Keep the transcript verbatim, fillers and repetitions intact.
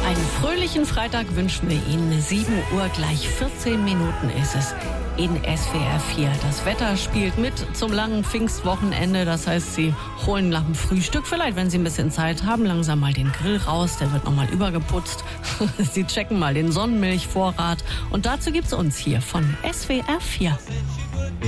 Einen fröhlichen Freitag wünschen wir Ihnen. sieben Uhr gleich vierzehn Minuten ist es in S W R vier. Das Wetter spielt mit zum langen Pfingstwochenende. Das heißt, Sie holen nach dem Frühstück, vielleicht wenn Sie ein bisschen Zeit haben, langsam mal den Grill raus. Der wird nochmal übergeputzt. Sie checken mal den Sonnenmilchvorrat. Und dazu gibt's uns hier von S W R vier.